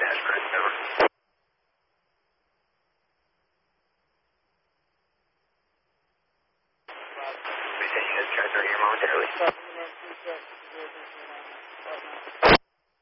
Ashburn, over. We say you guys try to here momentarily.